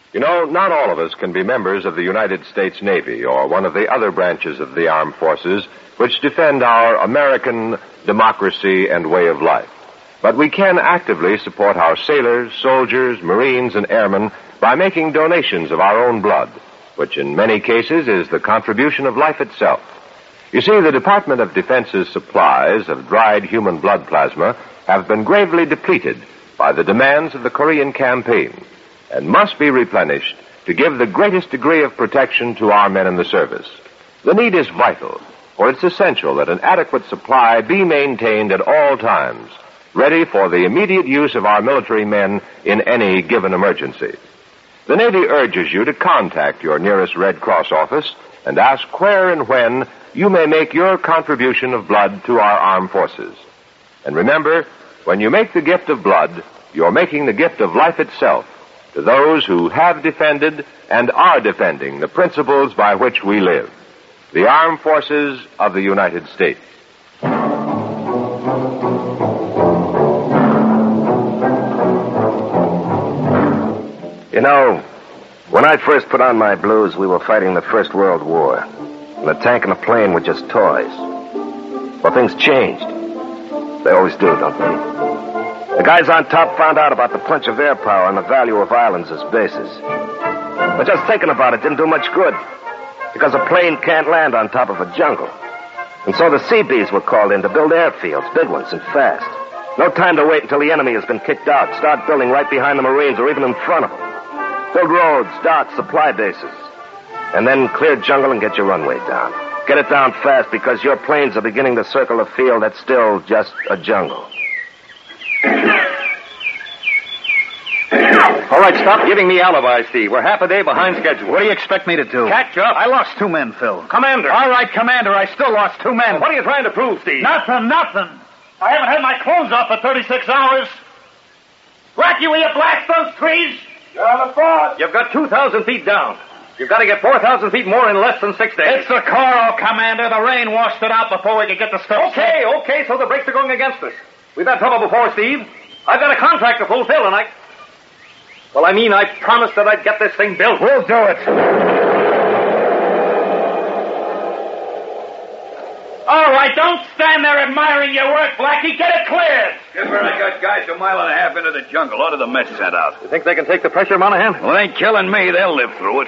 You know, not all of us can be members of the United States Navy or one of the other branches of the armed forces which defend our American democracy and way of life. But we can actively support our sailors, soldiers, Marines, and airmen by making donations of our own blood, which in many cases is the contribution of life itself. You see, the Department of Defense's supplies of dried human blood plasma have been gravely depleted by the demands of the Korean campaign and must be replenished to give the greatest degree of protection to our men in the service. The need is vital, for it's essential that an adequate supply be maintained at all times, ready for the immediate use of our military men in any given emergency. The Navy urges you to contact your nearest Red Cross office and ask where and when you may make your contribution of blood to our armed forces. And remember, when you make the gift of blood, you're making the gift of life itself to those who have defended and are defending the principles by which we live. The Armed Forces of the United States. You know, when I first put on my blues, we were fighting the First World War. And the tank and the plane were just toys. Well, things changed. They always do, don't they? The guys on top found out about the punch of air power and the value of islands as bases. But just thinking about it didn't do much good, because a plane can't land on top of a jungle. And so the Seabees were called in to build airfields, big ones and fast. No time to wait until the enemy has been kicked out. Start building right behind the Marines or even in front of them. Build roads, docks, supply bases. And then clear jungle and get your runway down. Get it down fast, because your planes are beginning to circle a field that's still just a jungle. All right, stop giving me alibis, Steve. We're half a day behind schedule. What do you expect me to do? Catch up. I lost 2 men, Phil. Commander. All right, Commander, I still lost 2 men. What are you trying to prove, Steve? Nothing. I haven't had my clothes off for 36 hours. Blackie, will you blast those trees? You're on the board. You've got 2,000 feet down. You've got to get 4,000 feet more in less than 6 days. It's the coral, Commander. The rain washed it out before we could get the stuff. Okay, so the brakes are going against us. We've had trouble before, Steve. I've got a contract to fulfill, and I promised that I'd get this thing built. We'll do it. All right, don't stand there admiring your work, Blackie. Get it cleared. Guess where I got guys a mile and a half into the jungle. Order the mess sent out. You think they can take the pressure, Monahan? Well, they ain't killing me. They'll live through it.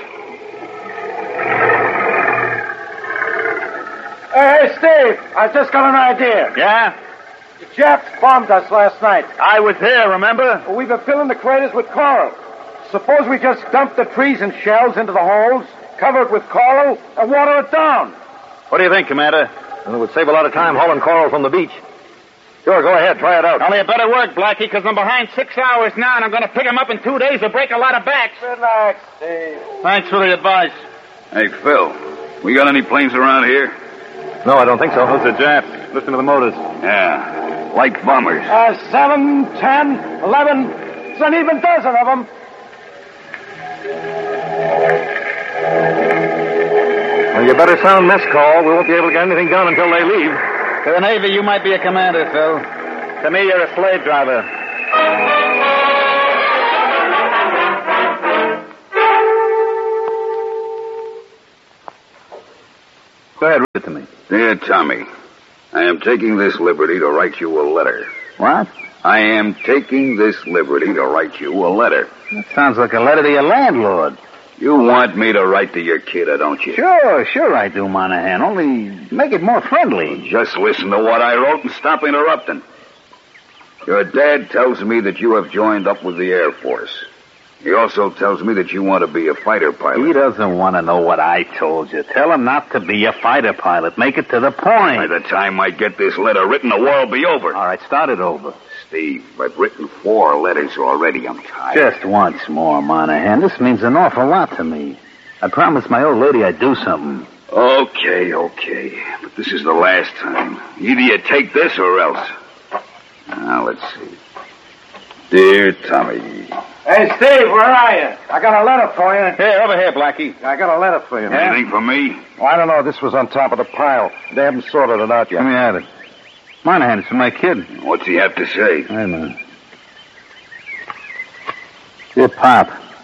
Hey, Steve, I just got an idea. Yeah? The Japs bombed us last night. I was there, remember? We've been filling the craters with coral. Suppose we just dump the trees and shells into the holes, cover it with coral, and water it down. What do you think, Commander? It would save a lot of time hauling coral from the beach. Sure, go ahead. Try it out. Only a better work, Blackie, because I'm behind 6 hours now, and I'm going to pick them up in 2 days to break a lot of backs. Relax, Steve. Thanks for the advice. Hey, Phil, we got any planes around here? No, I don't think so. Those are Japs. Listen to the motors. Yeah, light bombers. 7, 10, 11. It's an even dozen of them. Well, you better sound mess call. We won't be able to get anything done until they leave. To the Navy, you might be a commander, Phil. To me, you're a slave driver. Go ahead, read it to me. Dear Tommy, I am taking this liberty to write you a letter. What? I am taking this liberty to write you a letter. That sounds like a letter to your landlord. You want me to write to your kidder, don't you? Sure I do, Monahan. Only make it more friendly. Just listen to what I wrote and stop interrupting. Your dad tells me that you have joined up with the Air Force. He also tells me that you want to be a fighter pilot. He doesn't want to know what I told you. Tell him not to be a fighter pilot. Make it to the point. By the time I get this letter written, the war will be over. All right, start it over. Steve, I've written 4 letters already. I'm tired. Just once more, Monahan. This means an awful lot to me. I promised my old lady I'd do something. Okay. But this is the last time. Either you take this or else. Now, let's see. Dear Tommy. Hey, Steve, where are you? I got a letter for you. Here, over here, Blackie. I got a letter for you, man. Anything for me? Well, I don't know. This was on top of the pile. They haven't sorted it out yet. Let me have it. Monahan, it's for my kid. What's he have to say? Wait a minute. Dear Pop,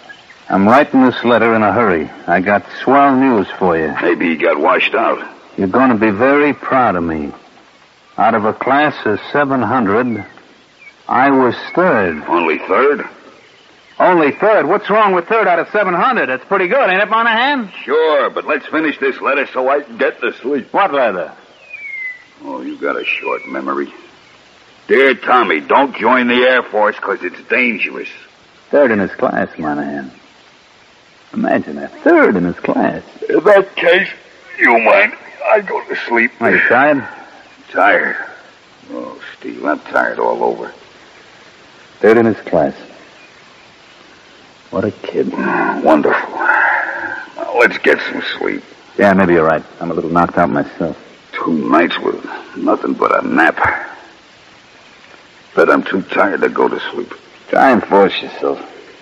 I'm writing this letter in a hurry. I got swell news for you. Maybe he got washed out. You're going to be very proud of me. Out of a class of 700, I was third. Only third? Only third? What's wrong with third out of 700? That's pretty good, ain't it, Monahan? Sure, but let's finish this letter so I can get to sleep. What letter? Oh, you got a short memory. Dear Tommy, don't join the Air Force because it's dangerous. Third in his class, Monahan. Imagine that. Third in his class. In that case, you mind? I go to sleep. Are you tired? Tired? Oh, Steve, I'm tired all over. Third in his class. What a kid. Wonderful. Now, let's get some sleep. Yeah, maybe you're right. I'm a little knocked out myself. 2 nights with nothing but a nap. But I'm too tired to go to sleep. Try and force yourself.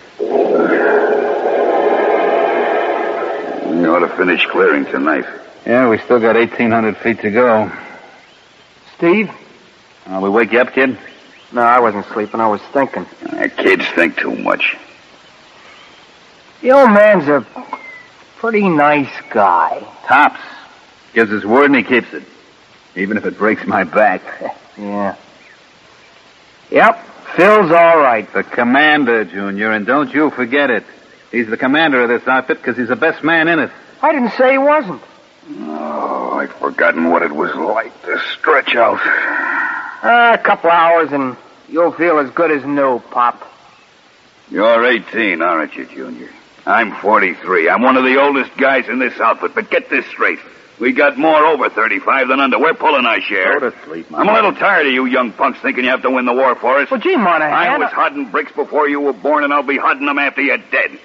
We ought to finish clearing tonight. Yeah, we still got 1,800 feet to go. Steve? We wake you up, kid? No, I wasn't sleeping. I was thinking. Kids think too much. The old man's a pretty nice guy. Tops. Gives his word and he keeps it. Even if it breaks my back. Yeah. Yep, Phil's all right. The commander, Junior, and don't you forget it. He's the commander of this outfit because he's the best man in it. I didn't say he wasn't. Oh, I'd forgotten what it was like to stretch out. A couple hours and you'll feel as good as new, Pop. You're 18, aren't you, Junior? I'm 43. I'm one of the oldest guys in this outfit, but get this straight. We got more over 35 than under. We're pulling our share. Go to sleep, I'm a little tired of you young punks thinking you have to win the war for us. Well, gee, Monahan. I was hodding bricks before you were born, and I'll be hodding them after you're dead.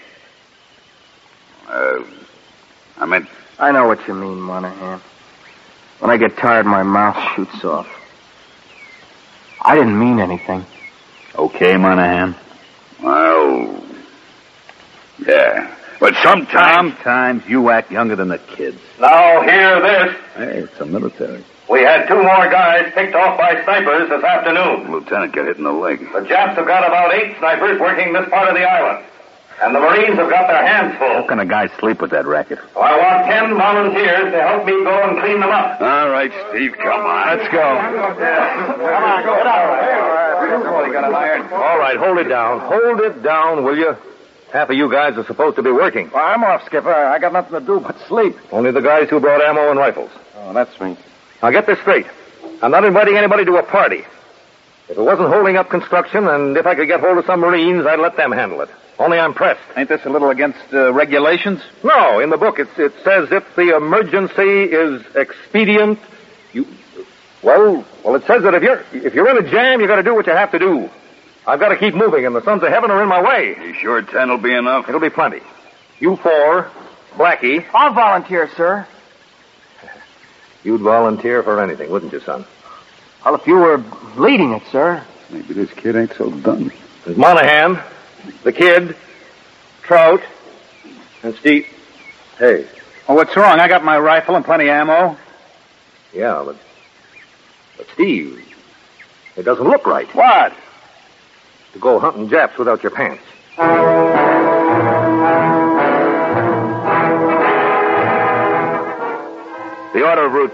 I know what you mean, Monahan. When I get tired, my mouth shoots off. I didn't mean anything. Okay, Monahan. Well, yeah. But Sometimes you act younger than the kids. Now hear this. Hey, it's the military. We had 2 more guys picked off by snipers this afternoon. Lieutenant got hit in the leg. The Japs have got about 8 snipers working this part of the island. And the Marines have got their hands full. How can a guy sleep with that racket? So I want 10 volunteers to help me go and clean them up. All right, Steve, come on. Let's go. Come on, go. Get out. All right, hold it down. Hold it down, will you? Half of you guys are supposed to be working. Well, I'm off, Skipper. I got nothing to do but sleep. Only the guys who brought ammo and rifles. Oh, that's me. Now get this straight. I'm not inviting anybody to a party. If it wasn't holding up construction, and if I could get hold of some Marines, I'd let them handle it. Only I'm pressed. Ain't this a little against regulations? No, in the book it says if the emergency is expedient, Well, it says that if you're in a jam, you got to do what you have to do. I've got to keep moving, and the sons of heaven are in my way. You sure 10 will be enough? It'll be plenty. You 4, Blackie. I'll volunteer, sir. You'd volunteer for anything, wouldn't you, son? Well, if you were leading it, sir. Maybe this kid ain't so dumb. There's Monahan, the kid, Trout, and Steve. Hey. Oh, what's wrong? I got my rifle and plenty of ammo. Yeah, but Steve, it doesn't look right. What? To go hunting Japs without your pants. The order of route